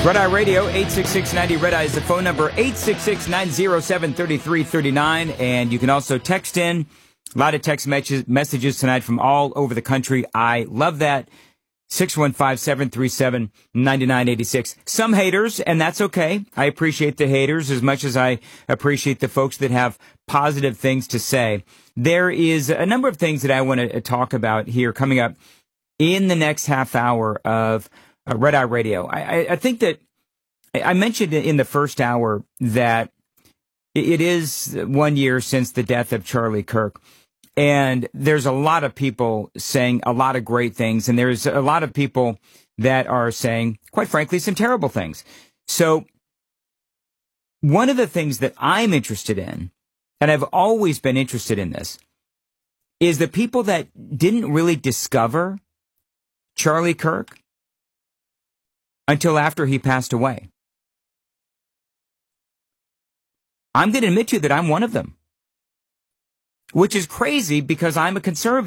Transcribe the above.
Red Eye Radio, 866-90 Red Eye is the phone number, 866-907-3339. And you can also text in. A lot of text messages tonight from all over the country. I love that. 615-737-9986. Some haters, and that's okay. I appreciate the haters as much as I appreciate the folks that have positive things to say. There is a number of things that I want to talk about here coming up in the next half hour of Red Eye Radio. I think that I mentioned in the first hour that it is 1 year since the death of Charlie Kirk. And there's a lot of people saying a lot of great things. And there's a lot of people that are saying, quite frankly, some terrible things. So one of the things that I'm interested in, and I've always been interested in this, is the people that didn't really discover Charlie Kirk until after he passed away. I'm going to admit to you that I'm one of them, which is crazy because I'm a conservative.